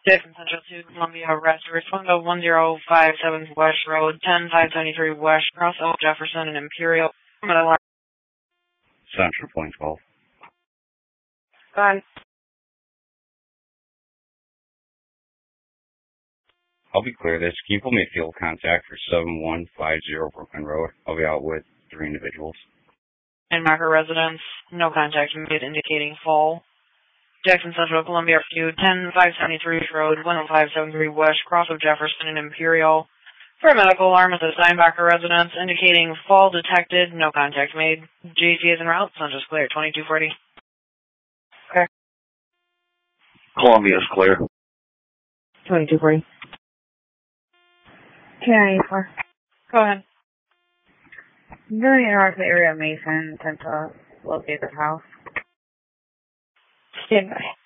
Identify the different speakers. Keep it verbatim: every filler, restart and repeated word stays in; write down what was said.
Speaker 1: Jackson Central to Columbia Arrest. Respond to one zero five seven West Road, ten five seventy-three West, cross Old Jefferson and Imperial.
Speaker 2: Central Point twelve.
Speaker 1: Bye.
Speaker 2: I'll be clear this. Can you pull me a field contact for seven one five zero Brooklyn Road? I'll be out with three individuals.
Speaker 1: In Marker residence, no contact made indicating fall. Jackson Central, Columbia Rescue, ten five seventy-three Road, one oh five seven three West, cross of Jefferson and Imperial. For a medical alarm at the Steinbacher residence, indicating fall detected, no contact made. G C is en route, Central's clear, twenty-two forty. Okay.
Speaker 3: Columbia's clear.
Speaker 1: twenty-two forty.
Speaker 4: ten ninety-four.
Speaker 1: Go ahead.
Speaker 4: I'm doing interrupt the area of Mason, attempt to locate the house.
Speaker 1: Stand by.